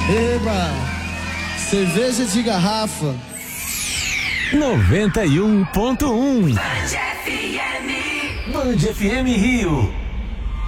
Eba! Cerveja de garrafa. 91.1 Band FM. Band FM Rio.